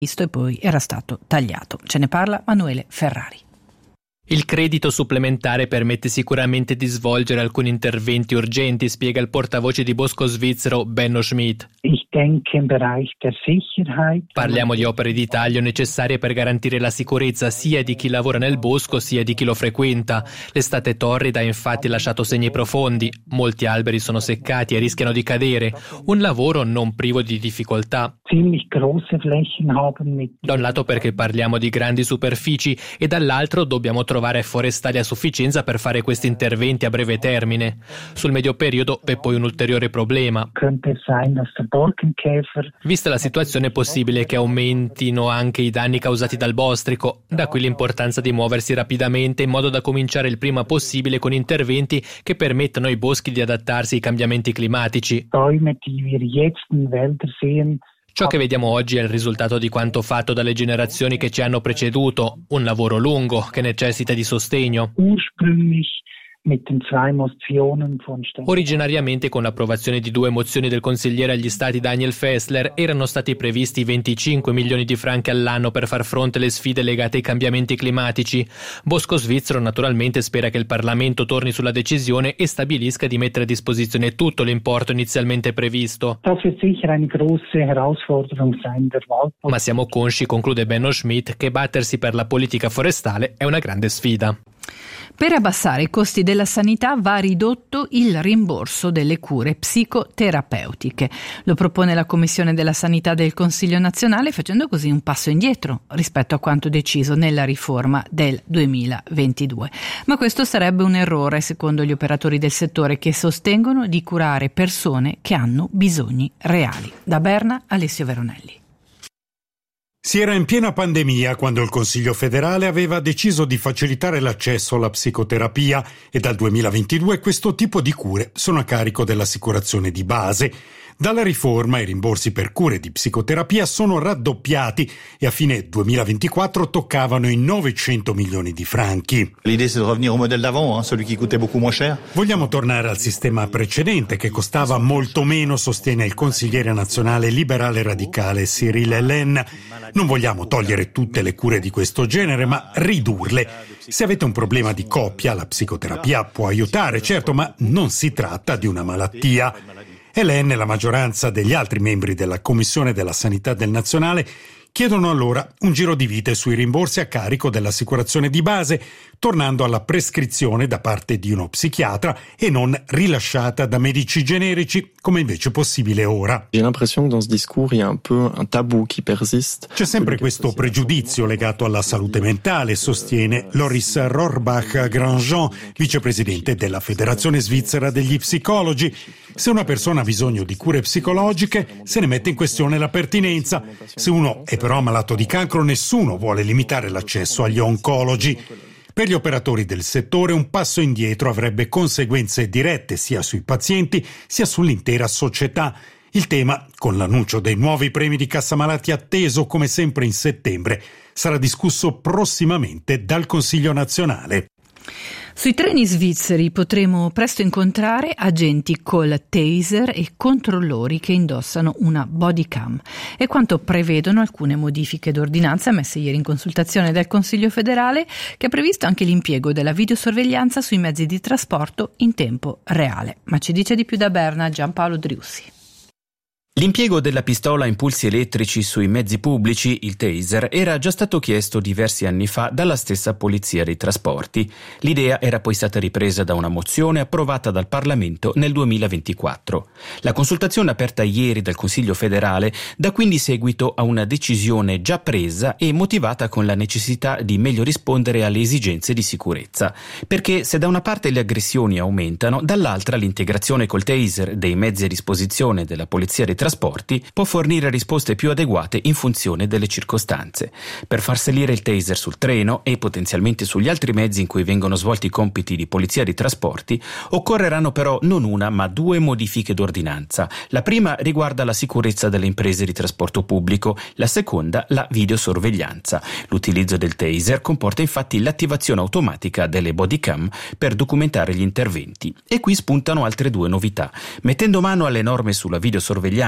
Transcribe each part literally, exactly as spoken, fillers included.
e poi era stato tagliato. Ce ne parla Manuele Ferrari. Il credito supplementare permette sicuramente di svolgere alcuni interventi urgenti, spiega il portavoce di Bosco Svizzero Benno Schmidt. Parliamo di opere di taglio necessarie per garantire la sicurezza sia di chi lavora nel bosco sia di chi lo frequenta. L'estate torrida ha infatti lasciato segni profondi. Molti alberi sono seccati e rischiano di cadere. Un lavoro non privo di difficoltà. Da un lato perché parliamo di grandi superfici e dall'altro dobbiamo trovare forestali a sufficienza per fare questi interventi a breve termine. Sul medio periodo è poi un ulteriore problema. Vista la situazione è possibile che aumentino anche i danni causati dal bostrico, da qui l'importanza di muoversi rapidamente in modo da cominciare il prima possibile con interventi che permettano ai boschi di adattarsi ai cambiamenti climatici. Ciò che vediamo oggi è il risultato di quanto fatto dalle generazioni che ci hanno preceduto, un lavoro lungo che necessita di sostegno. Originariamente, con l'approvazione di due mozioni del consigliere agli stati Daniel Fessler, erano stati previsti venticinque milioni di franchi all'anno per far fronte alle sfide legate ai cambiamenti climatici. Bosco Svizzero naturalmente spera che il Parlamento torni sulla decisione e stabilisca di mettere a disposizione tutto l'importo inizialmente previsto. Ma siamo consci, conclude Benno Schmidt, che battersi per la politica forestale è una grande sfida. Per abbassare i costi della sanità va ridotto il rimborso delle cure psicoterapeutiche. Lo propone la Commissione della Sanità del Consiglio nazionale, facendo così un passo indietro rispetto a quanto deciso nella riforma del duemilaventidue. Ma questo sarebbe un errore, secondo gli operatori del settore, che sostengono di curare persone che hanno bisogni reali. Da Berna, Alessio Veronelli. Si era in piena pandemia quando il Consiglio federale aveva deciso di facilitare l'accesso alla psicoterapia e dal duemilaventidue questo tipo di cure sono a carico dell'assicurazione di base. Dalla riforma i rimborsi per cure di psicoterapia sono raddoppiati e a fine duemilaventiquattro toccavano i novecento milioni di franchi. L'idée c'est de revenir au modèle d'avant, hein, celui qui coûtait beaucoup moins cher. Vogliamo tornare al sistema precedente che costava molto meno, sostiene il consigliere nazionale liberale radicale Cyril Hélène. Non vogliamo togliere tutte le cure di questo genere, ma ridurle. Se avete un problema di coppia, la psicoterapia può aiutare, certo, ma non si tratta di una malattia. Hélène e la maggioranza degli altri membri della Commissione della Sanità del Nazionale chiedono allora un giro di vite sui rimborsi a carico dell'assicurazione di base, tornando alla prescrizione da parte di uno psichiatra e non rilasciata da medici generici, come invece è possibile ora. J'ai l'impression que dans ce discours il y a un peu un tabou qui persiste. C'è sempre questo pregiudizio legato alla salute mentale, sostiene Loris Rohrbach-Grandjean, vicepresidente della Federazione Svizzera degli Psicologi. Se una persona ha bisogno di cure psicologiche, se ne mette in questione la pertinenza. Se uno è però malato di cancro, nessuno vuole limitare l'accesso agli oncologi. Per gli operatori del settore un passo indietro avrebbe conseguenze dirette sia sui pazienti sia sull'intera società. Il tema, con l'annuncio dei nuovi premi di cassamalati atteso come sempre in settembre, sarà discusso prossimamente dal Consiglio nazionale. Sui treni svizzeri potremo presto incontrare agenti col taser e controllori che indossano una body cam. È quanto prevedono alcune modifiche d'ordinanza messe ieri in consultazione dal Consiglio federale, che ha previsto anche l'impiego della videosorveglianza sui mezzi di trasporto in tempo reale. Ma ci dice di più da Berna Giampaolo Driussi. L'impiego della pistola a impulsi elettrici sui mezzi pubblici, il taser, era già stato chiesto diversi anni fa dalla stessa Polizia dei Trasporti. L'idea era poi stata ripresa da una mozione approvata dal Parlamento nel duemilaventiquattro. La consultazione aperta ieri dal Consiglio federale dà quindi seguito a una decisione già presa e motivata con la necessità di meglio rispondere alle esigenze di sicurezza. Perché se da una parte le aggressioni aumentano, dall'altra l'integrazione col taser dei mezzi a disposizione della Polizia dei Trasporti può fornire risposte più adeguate in funzione delle circostanze. Per far salire il taser sul treno e potenzialmente sugli altri mezzi in cui vengono svolti i compiti di polizia dei trasporti, occorreranno però non una ma due modifiche d'ordinanza. La prima riguarda la sicurezza delle imprese di trasporto pubblico, la seconda la videosorveglianza. L'utilizzo del taser comporta infatti l'attivazione automatica delle body cam per documentare gli interventi. E qui spuntano altre due novità. Mettendo mano alle norme sulla videosorveglianza,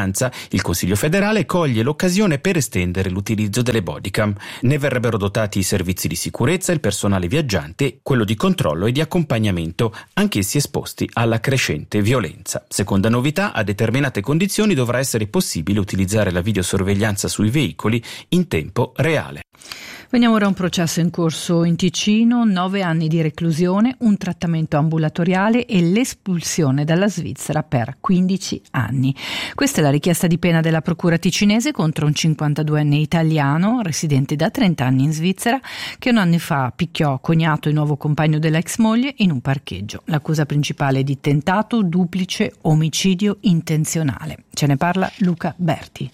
sorveglianza, il Consiglio federale coglie l'occasione per estendere l'utilizzo delle bodycam. Ne verrebbero dotati i servizi di sicurezza, il personale viaggiante, quello di controllo e di accompagnamento, anch'essi esposti alla crescente violenza. Seconda novità, a determinate condizioni dovrà essere possibile utilizzare la videosorveglianza sui veicoli in tempo reale. Veniamo ora a un processo in corso in Ticino, nove anni di reclusione, un trattamento ambulatoriale e l'espulsione dalla Svizzera per quindici anni. Questa è la richiesta di pena della procura ticinese contro un cinquantaduenne italiano, residente da trenta anni in Svizzera, che un anno fa picchiò cognato e nuovo compagno della ex moglie in un parcheggio. L'accusa principale è di tentato duplice omicidio intenzionale. Ce ne parla Luca Berti.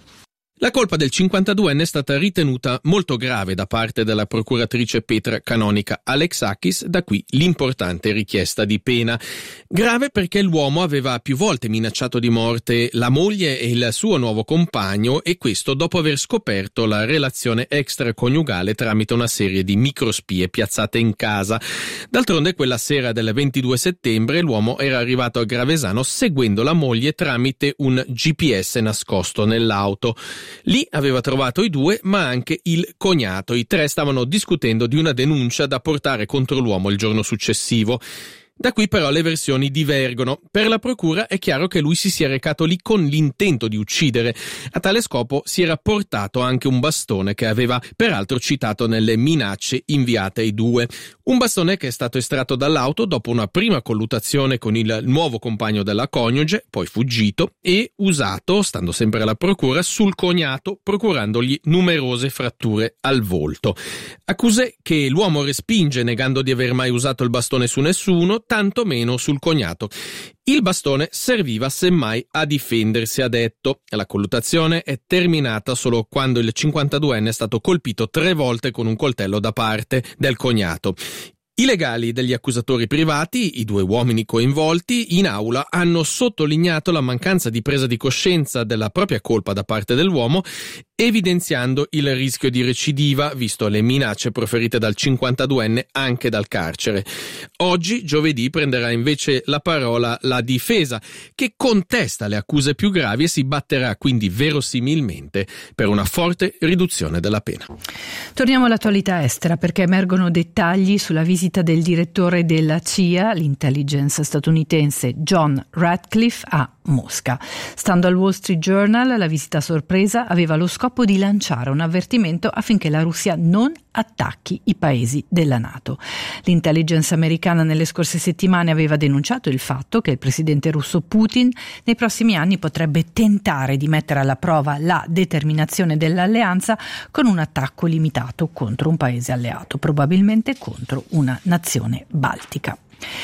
La colpa del cinquantaduenne è stata ritenuta molto grave da parte della procuratrice Petra Canonica Alexakis, da qui l'importante richiesta di pena. Grave perché l'uomo aveva più volte minacciato di morte la moglie e il suo nuovo compagno, e questo dopo aver scoperto la relazione extraconiugale tramite una serie di microspie piazzate in casa. D'altronde quella sera del ventidue settembre l'uomo era arrivato a Gravesano seguendo la moglie tramite un G P S nascosto nell'auto. Lì aveva trovato i due, ma anche il cognato. I tre stavano discutendo di una denuncia da portare contro l'uomo il giorno successivo. Da qui però le versioni divergono. Per la procura è chiaro che lui si sia recato lì con l'intento di uccidere. A tale scopo si era portato anche un bastone che aveva peraltro citato nelle minacce inviate ai due. Un bastone che è stato estratto dall'auto dopo una prima colluttazione con il nuovo compagno della coniuge, poi fuggito, e usato, stando sempre alla procura, sul cognato, procurandogli numerose fratture al volto. Accuse che l'uomo respinge negando di aver mai usato il bastone su nessuno, tanto meno sul cognato. Il bastone serviva semmai a difendersi, ha detto. La colluttazione è terminata solo quando il cinquantaduenne è stato colpito tre volte con un coltello da parte del cognato. I legali degli accusatori privati, i due uomini coinvolti, in aula hanno sottolineato la mancanza di presa di coscienza della propria colpa da parte dell'uomo, evidenziando il rischio di recidiva, visto le minacce proferite dal cinquantaduenne anche dal carcere. Oggi, giovedì, prenderà invece la parola la difesa, che contesta le accuse più gravi e si batterà quindi verosimilmente per una forte riduzione della pena. Torniamo all'attualità estera, perché emergono dettagli sulla visita del direttore della C I A, l'intelligence statunitense John Ratcliffe, a Mosca. Stando al Wall Street Journal, la visita sorpresa aveva lo scopo di lanciare un avvertimento affinché la Russia non attacchi i paesi della NATO. L'intelligence americana nelle scorse settimane aveva denunciato il fatto che il presidente russo Putin nei prossimi anni potrebbe tentare di mettere alla prova la determinazione dell'alleanza con un attacco limitato contro un paese alleato, probabilmente contro una nazione baltica.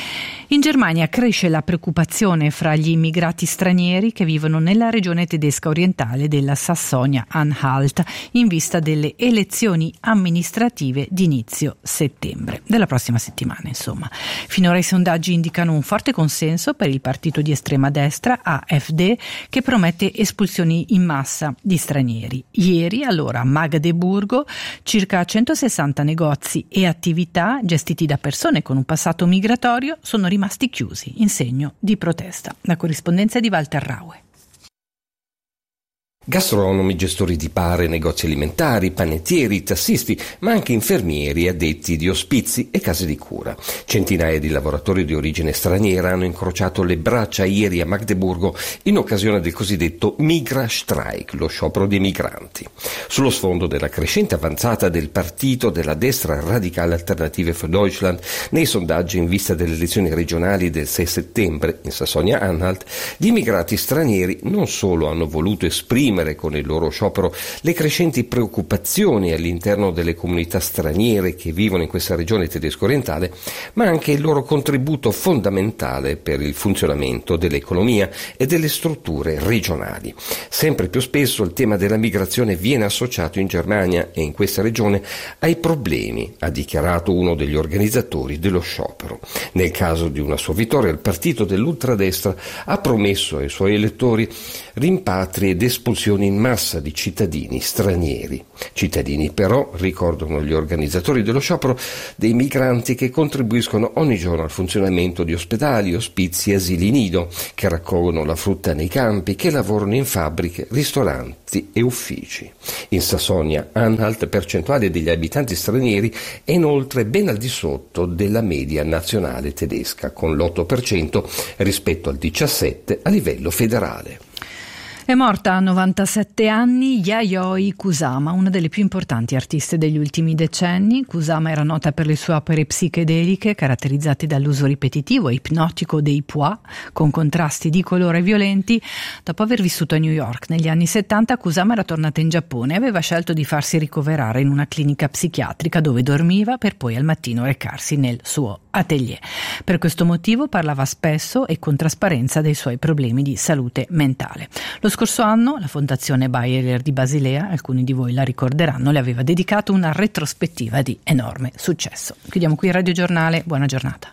In Germania cresce la preoccupazione fra gli immigrati stranieri che vivono nella regione tedesca orientale della Sassonia-Anhalt in vista delle elezioni amministrative di inizio settembre, della prossima settimana insomma. Finora i sondaggi indicano un forte consenso per il partito di estrema destra A F D, che promette espulsioni in massa di stranieri. Ieri allora a Magdeburgo circa centosessanta negozi e attività gestiti da persone con un passato migratorio sono rimasti rimasti chiusi in segno di protesta. La corrispondenza di Walter Raue. Gastronomi, gestori di bar e negozi alimentari, panettieri, tassisti, ma anche infermieri, addetti di ospizi e case di cura. Centinaia di lavoratori di origine straniera hanno incrociato le braccia ieri a Magdeburgo in occasione del cosiddetto Migrastreik, lo sciopero dei migranti. Sullo sfondo della crescente avanzata del partito della destra radicale Alternative für Deutschland nei sondaggi in vista delle elezioni regionali del sei settembre in Sassonia-Anhalt, gli immigrati stranieri non solo hanno voluto esprimere con il loro sciopero le crescenti preoccupazioni all'interno delle comunità straniere che vivono in questa regione tedesco orientale, ma anche il loro contributo fondamentale per il funzionamento dell'economia e delle strutture regionali. Sempre più spesso il tema della migrazione viene associato in Germania e in questa regione ai problemi, ha dichiarato uno degli organizzatori dello sciopero. Nel caso di una sua vittoria, il partito dell'ultradestra ha promesso ai suoi elettori rimpatri ed espulsioni espulsioni in massa di cittadini stranieri. Cittadini però, ricordano gli organizzatori dello sciopero, dei migranti che contribuiscono ogni giorno al funzionamento di ospedali, ospizi e asili nido, che raccolgono la frutta nei campi, che lavorano in fabbriche, ristoranti e uffici. In Sassonia-Anhalt, percentuale degli abitanti stranieri è inoltre ben al di sotto della media nazionale tedesca, con l'otto per cento rispetto al diciassette per cento a livello federale. È morta a novantasette anni Yayoi Kusama, una delle più importanti artiste degli ultimi decenni. Kusama era nota per le sue opere psichedeliche caratterizzate dall'uso ripetitivo e ipnotico dei pois, con contrasti di colore violenti. Dopo aver vissuto a New York negli anni settanta, Kusama era tornata in Giappone e aveva scelto di farsi ricoverare in una clinica psichiatrica dove dormiva per poi al mattino recarsi nel suo atelier. Per questo motivo parlava spesso e con trasparenza dei suoi problemi di salute mentale. Lo scorso anno la Fondazione Bayer di Basilea, alcuni di voi la ricorderanno, le aveva dedicato una retrospettiva di enorme successo. Chiudiamo qui il Radio Giornale, buona giornata.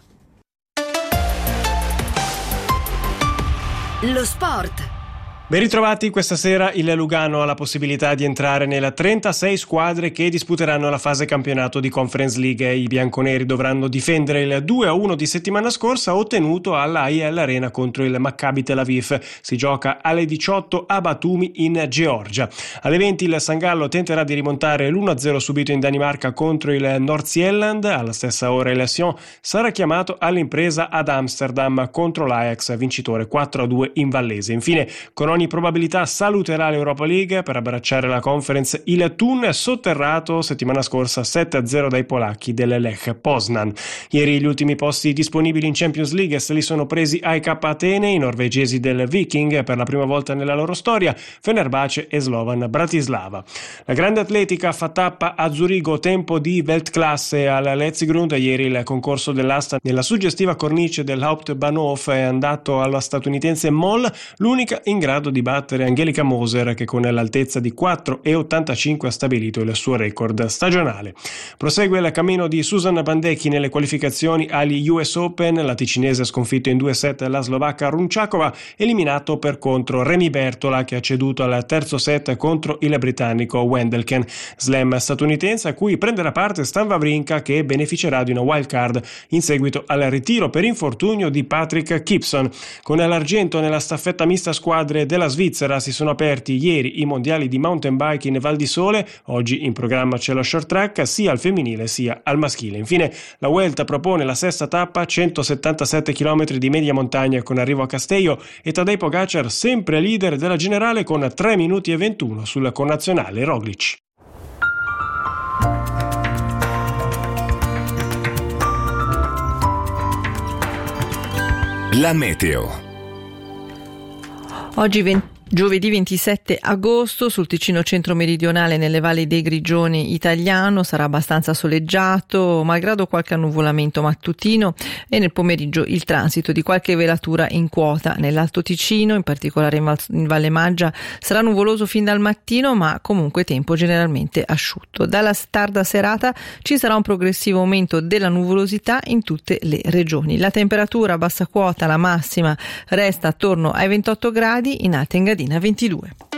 Lo sport. Ben ritrovati, questa sera il Lugano ha la possibilità di entrare nelle trentasei squadre che disputeranno la fase campionato di Conference League. I bianconeri dovranno difendere il due a uno di settimana scorsa ottenuto alla I L Arena contro il Maccabi Tel Aviv. Si gioca alle diciotto a Batumi in Georgia. Alle venti il San Gallo tenterà di rimontare l'uno a zero subito in Danimarca contro il Nordsjælland. Alla stessa ora il Sion sarà chiamato all'impresa ad Amsterdam contro l'Ajax, vincitore quattro a due in Vallese. Infine, con ogni probabilità saluterà l'Europa League per abbracciare la Conference il Thun, sotterrato settimana scorsa sette a zero dai polacchi del Lech Poznan. Ieri gli ultimi posti disponibili in Champions League se li sono presi A E K Atene, i norvegesi del Viking per la prima volta nella loro storia, Fenerbahce e Slovan Bratislava. La grande atletica fa tappa a Zurigo, tempo di Weltklasse al Letzigrund. Ieri il concorso dell'asta nella suggestiva cornice del Hauptbahnhof è andato alla statunitense Moll, l'unica in grado di battere Angelica Moser, che con l'altezza di quattro virgola ottantacinque ha stabilito il suo record stagionale. Prosegue il cammino di Susan Bandecchi nelle qualificazioni agli U S Open. La ticinese ha sconfitto in due set la slovacca Runčáková, eliminato per contro Remy Bertola, che ha ceduto al terzo set contro il britannico Wendelken. Slam statunitense a cui prenderà parte Stan Wawrinka, che beneficerà di una wild card in seguito al ritiro per infortunio di Patrick Gibson. Con l'argento nella staffetta mista squadre della Svizzera si sono aperti ieri i mondiali di mountain bike in Val di Sole. Oggi in programma c'è lo short track sia al femminile sia al maschile. Infine la Vuelta propone la sesta tappa, centosettantasette chilometri di media montagna con arrivo a Castello, e Tadej Pogacar sempre leader della generale con tre minuti e ventuno sul connazionale Roglic. La meteo. Oggi venti Giovedì ventisette agosto sul Ticino centro-meridionale nelle valli dei Grigioni italiano sarà abbastanza soleggiato, malgrado qualche annuvolamento mattutino, e nel pomeriggio il transito di qualche velatura in quota. Nell'Alto Ticino, in particolare in, Val- in Valle Maggia, sarà nuvoloso fin dal mattino, ma comunque tempo generalmente asciutto. Dalla tarda serata ci sarà un progressivo aumento della nuvolosità in tutte le regioni. La temperatura a bassa quota, la massima, resta attorno ai ventotto gradi, in alta Engadina ventidue.